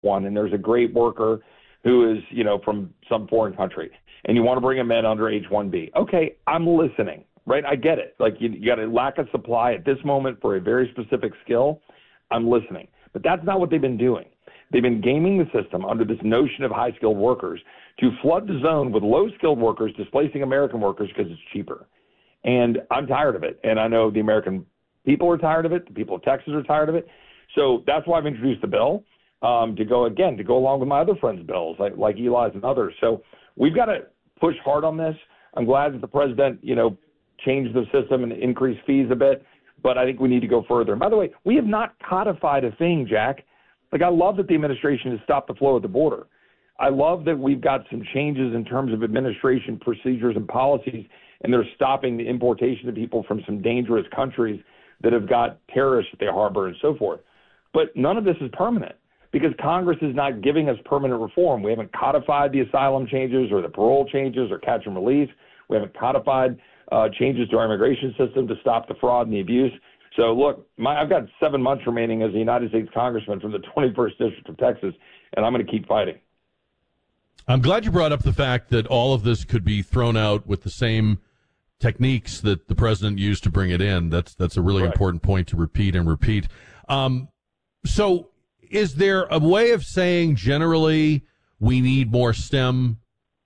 H-1 and there's a great worker who is, from some foreign country, and you want to bring them in under H-1B. Okay, I'm listening, right? I get it. Like you got a lack of supply at this moment for a very specific skill. I'm listening. But that's not what they've been doing. They've been gaming the system under this notion of high-skilled workers to flood the zone with low-skilled workers, displacing American workers because it's cheaper. And I'm tired of it. And I know the American people are tired of it. The people of Texas are tired of it. So that's why I've introduced the bill to go along with my other friends' bills, like Eli's and others. So we've got to push hard on this. I'm glad that the president, changed the system and increased fees a bit. But I think we need to go further. And by the way, we have not codified a thing, Jack. Like, I love that the administration has stopped the flow at the border. I love that we've got some changes in terms of administration procedures and policies, and they're stopping the importation of people from some dangerous countries that have got terrorists that they harbor and so forth. But none of this is permanent because Congress is not giving us permanent reform. We haven't codified the asylum changes or the parole changes or catch and release. We haven't codified changes to our immigration system to stop the fraud and the abuse. So, look, I've got 7 months remaining as a United States congressman from the 21st District of Texas, and I'm going to keep fighting. I'm glad you brought up the fact that all of this could be thrown out with the same techniques that the president used to bring it in. That's a really important point to repeat and repeat. So is there a way of saying generally we need more STEM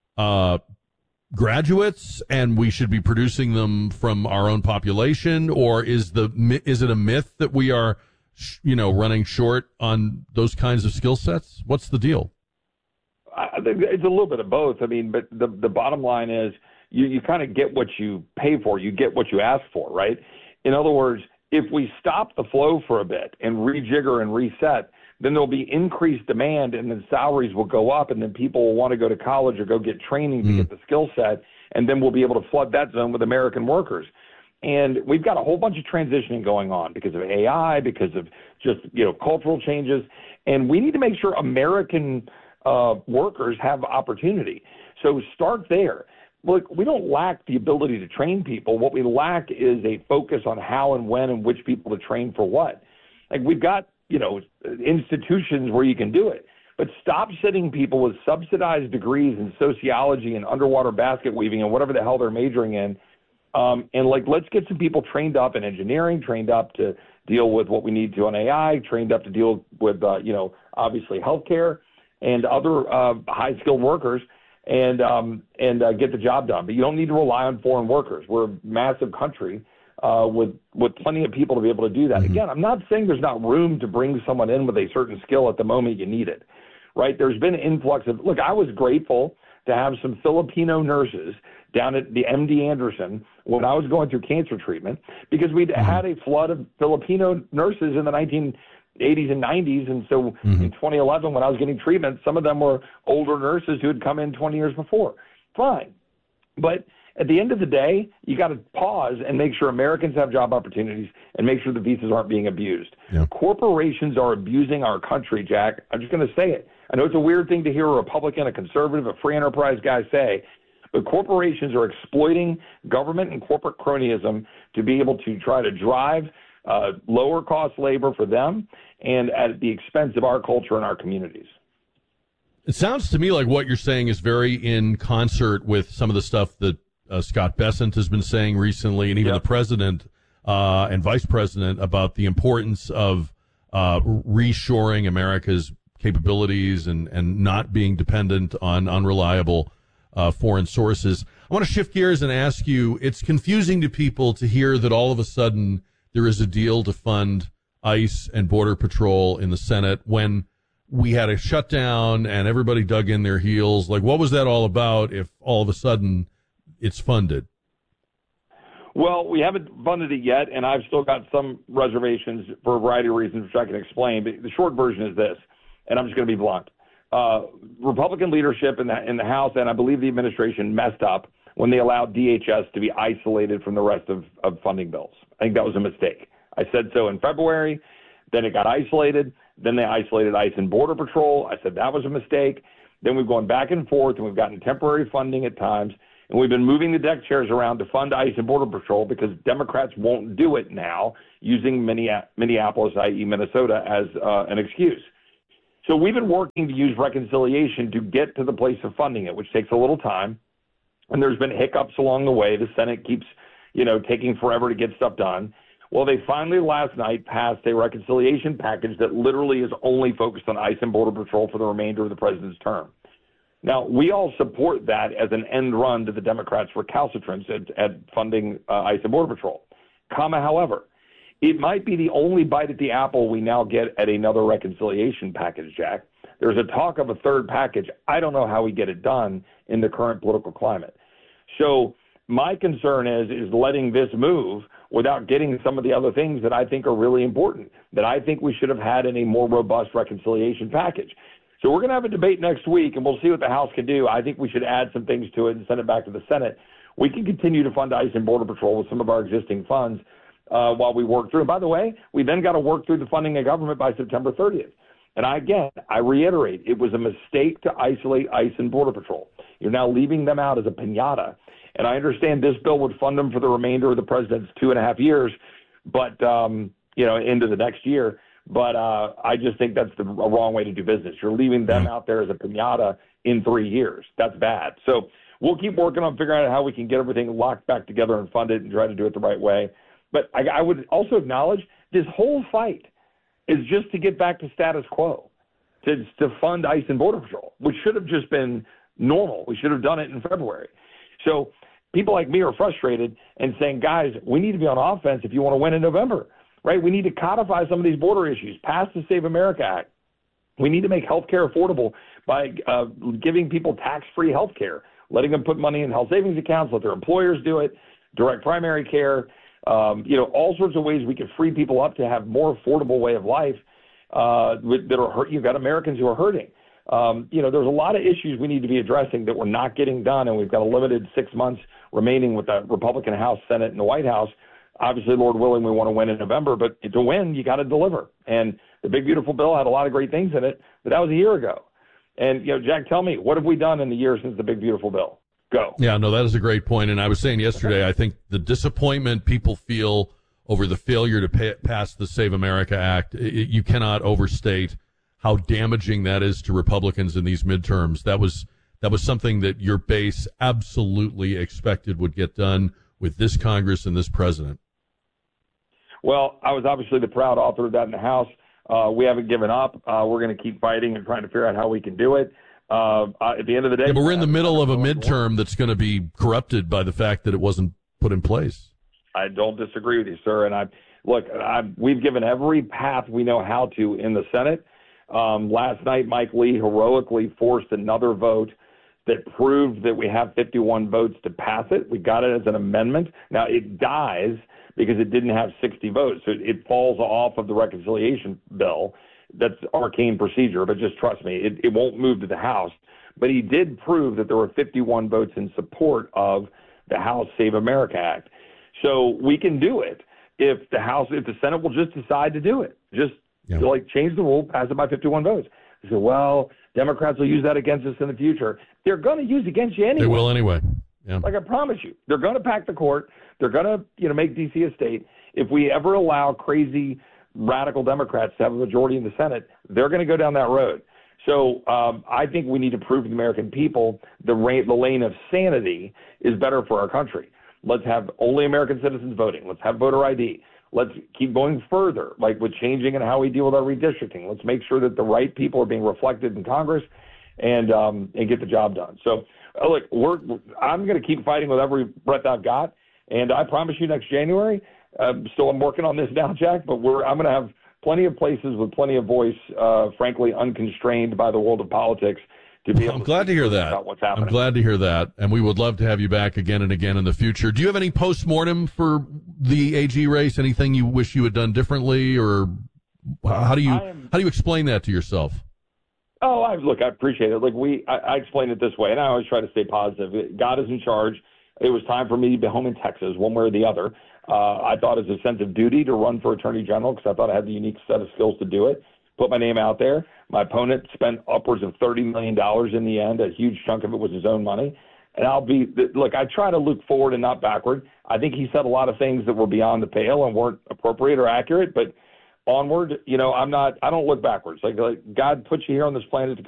graduates and we should be producing them from our own population, or is it a myth that we are running short on those kinds of skill sets? What's the deal? I think it's a little bit of both. I mean, but the bottom line is you kind of get what you pay for. You get what you ask for, right? In other words, if we stop the flow for a bit and rejigger and reset, then there'll be increased demand and then salaries will go up and then people will want to go to college or go get training to get the skill set, and then we'll be able to flood that zone with American workers. And we've got a whole bunch of transitioning going on because of AI, because of just, cultural changes. And we need to make sure American workers have opportunity. So start there. Look, we don't lack the ability to train people. What we lack is a focus on how and when and which people to train for what. Like, we've got, institutions where you can do it, but stop sending people with subsidized degrees in sociology and underwater basket weaving and whatever the hell they're majoring in. And let's get some people trained up in engineering, trained up to deal with what we need to on AI, trained up to deal with, obviously healthcare and other high-skilled workers, and get the job done. But you don't need to rely on foreign workers. We're a massive country with plenty of people to be able to do that. Again, I'm not saying there's not room to bring someone in with a certain skill at the moment you need it, right? There's been an influx of – look, I was grateful to have some Filipino nurses down at the MD Anderson when I was going through cancer treatment, because we'd had a flood of Filipino nurses in the 1980s and 90s. And so in 2011, when I was getting treatment, some of them were older nurses who had come in 20 years before. Fine. But at the end of the day, you got to pause and make sure Americans have job opportunities and make sure the visas aren't being abused. Yeah. Corporations are abusing our country, Jack. I'm just going to say it. I know it's a weird thing to hear a Republican, a conservative, a free enterprise guy say, but corporations are exploiting government and corporate cronyism to be able to try to drive lower cost labor for them and at the expense of our culture and our communities. It sounds to me like what you're saying is very in concert with some of the stuff that Scott Bessent has been saying recently, and even the president and vice president, about the importance of reshoring America's capabilities and not being dependent on unreliable foreign sources. I want to shift gears and ask you, it's confusing to people to hear that all of a sudden there is a deal to fund ICE and Border Patrol in the Senate when we had a shutdown and everybody dug in their heels. Like, what was that all about if all of a sudden it's funded? Well, we haven't funded it yet, and I've still got some reservations for a variety of reasons, which I can explain. But the short version is this, and I'm just going to be blunt. Republican leadership in the House, and I believe the administration, messed up when they allowed DHS to be isolated from the rest of funding bills. I think that was a mistake. I said so in February. Then it got isolated. Then they isolated ICE and Border Patrol. I said that was a mistake. Then we've gone back and forth, and we've gotten temporary funding at times. And we've been moving the deck chairs around to fund ICE and Border Patrol because Democrats won't do it now, using Minneapolis, i.e. Minnesota, as an excuse. So we've been working to use reconciliation to get to the place of funding it, which takes a little time. And there's been hiccups along the way. The Senate keeps, taking forever to get stuff done. Well, they finally last night passed a reconciliation package that literally is only focused on ICE and Border Patrol for the remainder of the president's term. Now, we all support that as an end run to the Democrats' recalcitrance at funding ICE and Border Patrol. However, it might be the only bite at the apple we now get at another reconciliation package, Jack. There's a talk of a third package. I don't know how we get it done in the current political climate. So my concern is letting this move without getting some of the other things that I think are really important, that I think we should have had in a more robust reconciliation package. So we're going to have a debate next week, and we'll see what the House can do. I think we should add some things to it and send it back to the Senate. We can continue to fund ICE and Border Patrol with some of our existing funds while we work through. And by the way, we then got to work through the funding of government by September 30th. And I reiterate, it was a mistake to isolate ICE and Border Patrol. You're now leaving them out as a piñata. And I understand this bill would fund them for the remainder of the president's 2.5 years, but, into the next year. But I just think that's a wrong way to do business. You're leaving them out there as a piñata in 3 years. That's bad. So we'll keep working on figuring out how we can get everything locked back together and fund it and try to do it the right way. But I would also acknowledge this whole fight is just to get back to status quo, to fund ICE and Border Patrol, which should have just been normal. We should have done it in February. So people like me are frustrated and saying, guys, we need to be on offense if you want to win in November, right? We need to codify some of these border issues, pass the Save America Act. We need to make health care affordable by giving people tax-free health care, letting them put money in health savings accounts, let their employers do it, direct primary care, all sorts of ways we can free people up to have more affordable way of life that are hurt. You've got Americans who are hurting. There's a lot of issues we need to be addressing that we're not getting done, and we've got a limited 6 months remaining with the Republican House, Senate, and the White House. Obviously, Lord willing, we want to win in November, but to win, you got to deliver. And the Big Beautiful Bill had a lot of great things in it, but that was a year ago. And, Jack, tell me, what have we done in the year since the Big Beautiful Bill? Go. Yeah, no, that is a great point. And I was saying yesterday, I think the disappointment people feel over the failure to pass the Save America Act, you cannot overstate how damaging that is to Republicans in these midterms. That was something that your base absolutely expected would get done with this Congress and this president. Well, I was obviously the proud author of that in the House. We haven't given up. We're going to keep fighting and trying to figure out how we can do it. At the end of the day, yeah, but we're in the middle of a midterm that's going to be corrupted by the fact that it wasn't put in place. I don't disagree with you, sir. And we've given every path we know how to in the Senate. Last night, Mike Lee heroically forced another vote that proved that we have 51 votes to pass it. We got it as an amendment. Now, it dies because it didn't have 60 votes. So it falls off of the reconciliation bill. That's arcane procedure, but just trust me, it won't move to the House. But he did prove that there were 51 votes in support of the House Save America Act. So we can do it if the Senate will just decide to do it. Just change the rule, pass it by 51 votes. They say, well, Democrats will use that against us in the future. They're going to use it against you anyway. They will anyway. Yeah. Like I promise you, they're going to pack the court. They're going to make D.C. a state. If we ever allow crazy radical Democrats to have a majority in the Senate, they're going to go down that road. So I think we need to prove to the American people the lane of sanity is better for our country. Let's have only American citizens voting. Let's have voter ID. Let's keep going further, like with changing and how we deal with our redistricting. Let's make sure that the right people are being reflected in Congress and get the job done. So, look, I'm going to keep fighting with every breath I've got, and I promise you next January, I'm working on this now, Jack, but I'm going to have plenty of places with plenty of voice, frankly, unconstrained by the world of politics. I'm glad to hear that. I'm glad to hear that, and we would love to have you back again and again in the future. Do you have any post-mortem for the AG race? Anything you wish you had done differently, or how do you explain that to yourself? Oh, I appreciate it. I explain it this way, and I always try to stay positive. God is in charge. It was time for me to be home in Texas, one way or the other. I thought it was a sense of duty to run for attorney general because I thought I had the unique set of skills to do it. Put my name out there. My opponent spent upwards of $30 million in the end. A huge chunk of it was his own money. And I try to look forward and not backward. I think he said a lot of things that were beyond the pale and weren't appropriate or accurate, but onward. I don't look backwards. Like God put you here on this planet to